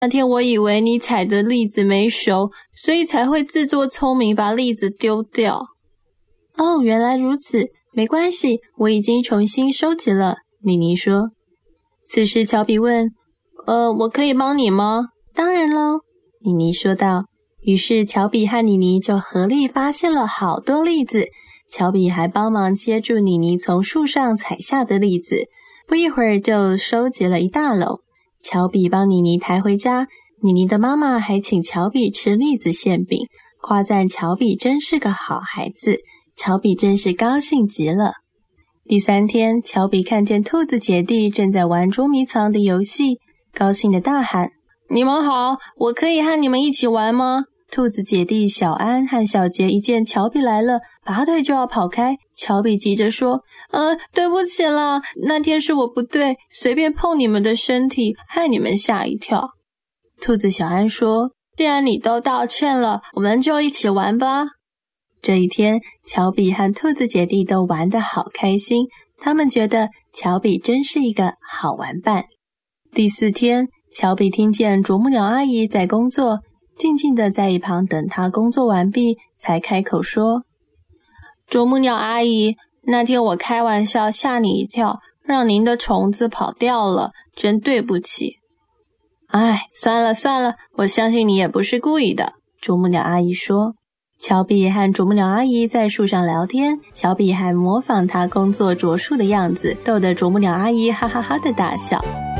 那天我以为你采的栗子没熟，所以才会自作聪明把栗子丢掉。 哦，原来如此，没关系，我已经重新收集了，妮妮说。此时乔比问， 我可以帮你吗？ 当然咯，妮妮说道。于是乔比和妮妮就合力发现了好多栗子，乔比还帮忙接住妮妮从树上采下的栗子，不一会儿就收集了一大篓。乔比帮妮妮抬回家，妮妮的妈妈还请乔比吃栗子馅饼，夸赞乔比真是个好孩子，乔比真是高兴极了。第3天，乔比看见兔子姐弟正在玩捉迷藏的游戏，高兴地大喊， 你们好，我可以和你们一起玩吗？ 兔子姐弟小安和小杰一见乔比来了，拔腿就要跑开。乔比急着说， 对不起啦，那天是我不对，随便碰你们的身体，害你们吓一跳。 兔子小安说， 既然你都道歉了，我们就一起玩吧。 这一天，乔比和兔子姐弟都玩得好开心，他们觉得乔比真是一个好玩伴。第4天，乔比听见啄木鸟阿姨在工作，静静地在一旁等她工作完毕，才开口说， 啄木鸟阿姨，那天我开玩笑吓你一跳，让您的虫子跑掉了，真对不起。算了，我相信你也不是故意的， 啄木鸟阿姨说。乔比和啄木鸟阿姨在树上聊天，乔比还模仿她工作啄树的样子，逗得啄木鸟阿姨哈哈哈的大笑。